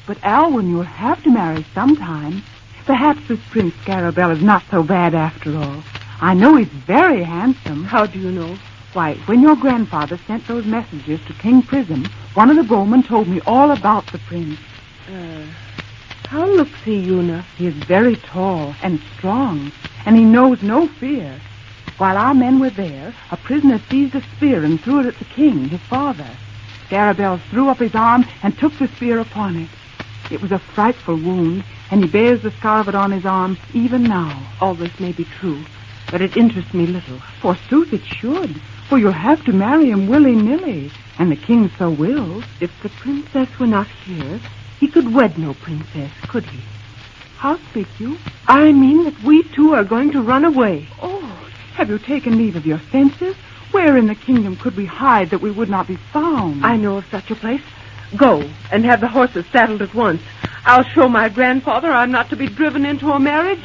But, Alwyn, you'll have to marry sometime. Perhaps this Prince Scarabell is not so bad after all. I know he's very handsome. How do you know? Why, when your grandfather sent those messages to King Prism, one of the bowmen told me all about the prince. How looks he, Una? He is very tall and strong, and he knows no fear. While our men were there, a prisoner seized a spear and threw it at the king, his father. Scarabell threw up his arm and took the spear upon it. It was a frightful wound, and he bears the scar of it on his arm even now. All this may be true, but it interests me little. Forsooth it should, for you'll have to marry him willy-nilly, and the king so wills. If the princess were not here, he could wed no princess, could he? How speak you? I mean that we two are going to run away. Oh, have you taken leave of your senses? Where in the kingdom could we hide that we would not be found? I know of such a place. Go, and have the horses saddled at once. I'll show my grandfather I'm not to be driven into a marriage.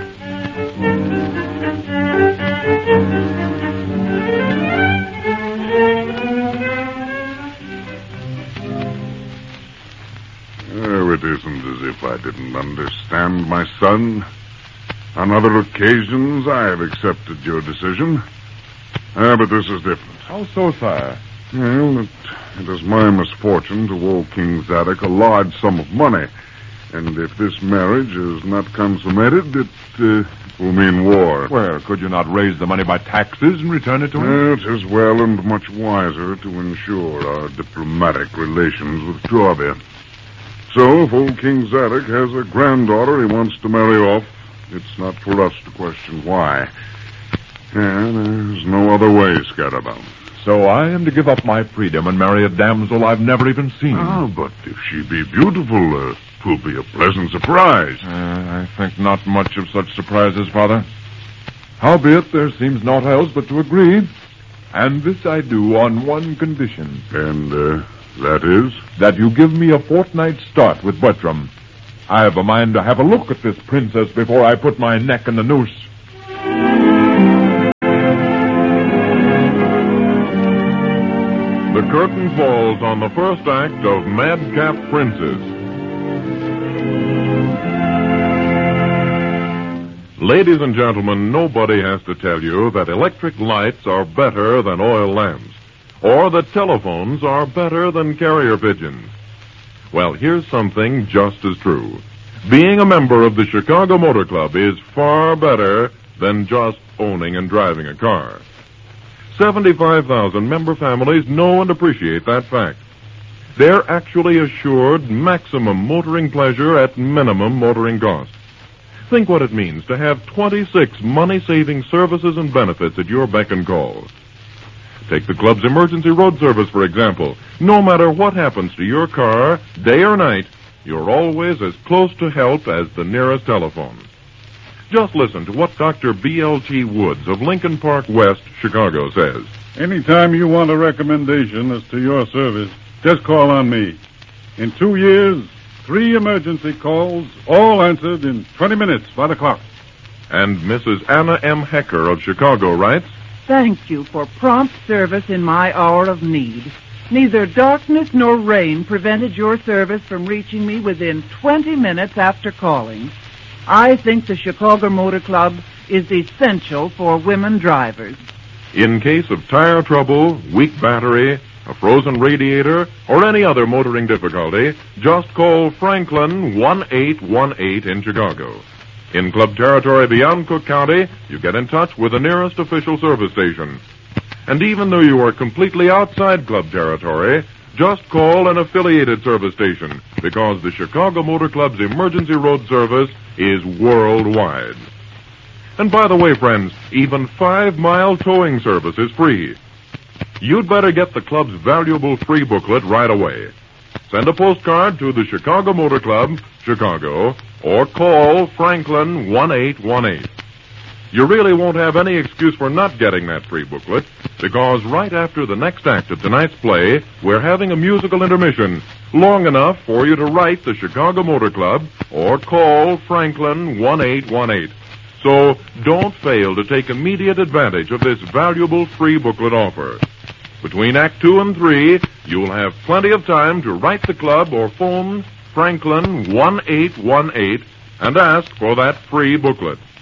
Oh, it isn't as if I didn't understand, my son. On other occasions, I have accepted your decision. But this is different. How so, sire? Well, it is my misfortune to owe King Zadok a large sum of money. And if this marriage is not consummated, it will mean war. Well, could you not raise the money by taxes and return it to him? It is well and much wiser to ensure our diplomatic relations with Trawby. So, if old King Zadok has a granddaughter he wants to marry off, it's not for us to question why. And there's no other way, Scarabell. So I am to give up my freedom and marry a damsel I've never even seen. But if she be beautiful, 'twill be a pleasant surprise. I think not much of such surprises, Father. Howbeit, there seems naught else but to agree. And this I do on one condition. And, that is? That you give me a fortnight's start with Bertram. I have a mind to have a look at this princess before I put my neck in the noose. The curtain falls on the first act of Madcap Princes. Ladies and gentlemen, nobody has to tell you that electric lights are better than oil lamps, or that telephones are better than carrier pigeons. Well, here's something just as true. Being a member of the Chicago Motor Club is far better than just owning and driving a car. 75,000 member families know and appreciate that fact. They're actually assured maximum motoring pleasure at minimum motoring cost. Think what it means to have 26 money-saving services and benefits at your beck and call. Take the club's emergency road service, for example. No matter what happens to your car, day or night, you're always as close to help as the nearest telephone. Just listen to what Dr. B.L.T. Woods of Lincoln Park West, Chicago, says. Anytime you want a recommendation as to your service, just call on me. In 2 years, 3 emergency calls, all answered in 20 minutes by the clock. And Mrs. Anna M. Hecker of Chicago writes, Thank you for prompt service in my hour of need. Neither darkness nor rain prevented your service from reaching me within 20 minutes after calling. I think the Chicago Motor Club is essential for women drivers. In case of tire trouble, weak battery, a frozen radiator, or any other motoring difficulty, just call Franklin 1818 in Chicago. In club territory beyond Cook County, you get in touch with the nearest official service station. And even though you are completely outside club territory, just call an affiliated service station, because the Chicago Motor Club's emergency road service is worldwide. And by the way, friends, even 5-mile towing service is free. You'd better get the club's valuable free booklet right away. Send a postcard to the Chicago Motor Club, Chicago, or call Franklin 1818. You really won't have any excuse for not getting that free booklet, because right after the next act of tonight's play, we're having a musical intermission, long enough for you to write the Chicago Motor Club or call Franklin 1818. So don't fail to take immediate advantage of this valuable free booklet offer. Between Act 2 and 3, you'll have plenty of time to write the club or phone Franklin 1818 and ask for that free booklet.